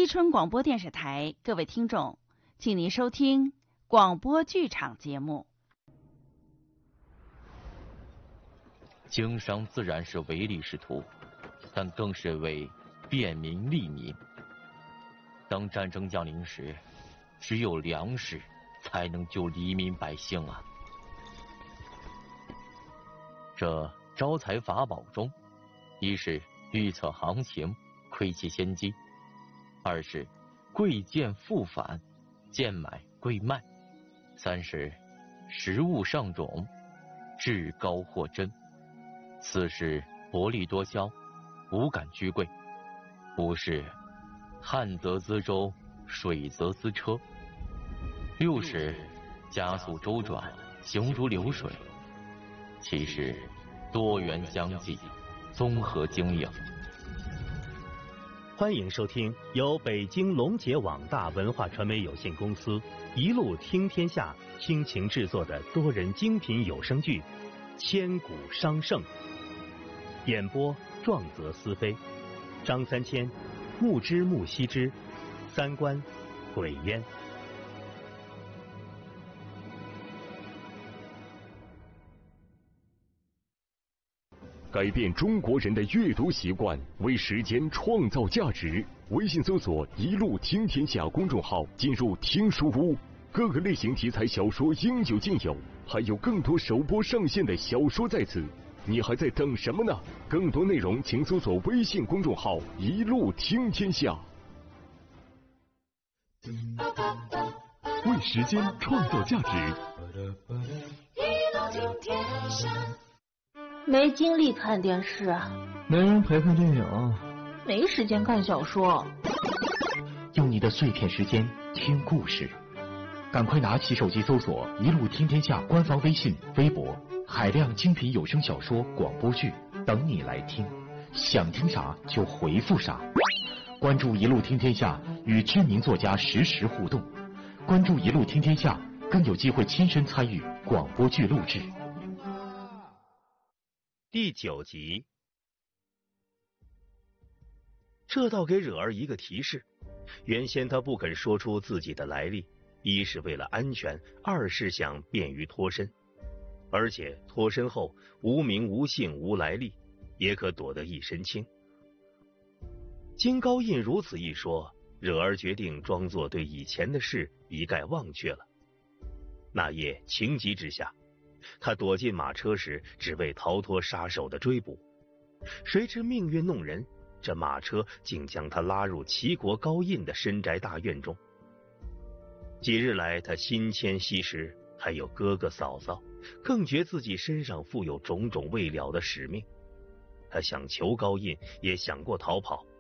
伊春广播电视台，各位听众，请您收听广播剧场节目。 经商自然是唯利是图，但更是为便民利民。当战争降临时，只有粮食才能救黎民百姓啊！这招财法宝中，一是预测行情，窥其先机；二是贵贱复返，贱买贵卖；三是食物上种，至高货真；四是薄利多销，无感居贵；五是旱则资舟，水则资车；六是加速周转，行如流水；七是多元相济，综合经营。 欢迎收听由北京龙杰网大文化传媒有限公司一路听天下倾情制作的多人精品有声剧《千古商圣》，演播壮则思飞，张三千、木之木西之，三观鬼烟。 改变中国人的阅读习惯，为时间创造价值。微信搜索“一路听天下”公众号，进入听书屋，各个类型题材小说应有尽有，还有更多首播上线的小说在此。你还在等什么呢？更多内容请搜索微信公众号“一路听天下”。为时间创造价值。 一路听天下。 没精力看电视， 没人陪看电影， 没时间看小说。 用你的碎片时间听故事，赶快拿起手机搜索“一路听天下”官方微信、微博，海量精品有声小说、广播剧等你来听，想听啥就回复啥。关注“一路听天下”，与知名作家实时互动。关注“一路听天下”，更有机会亲身参与广播剧录制。 第9集，这倒给惹儿一个提示。原先他不肯说出自己的来历，一是为了安全，二是想便于脱身。而且脱身后无名无姓无来历，也可躲得一身轻。经高印如此一说，惹儿决定装作对以前的事一概忘却了。那夜情急之下，他躲进马车时，只为逃脱杀手的追捕。谁知命运弄人，这马车竟将他拉入齐国高印的深宅大院中。几日来，他心牵西施，还有哥哥嫂嫂，更觉自己身上负有种种未了的使命。他想求高印，也想过逃跑，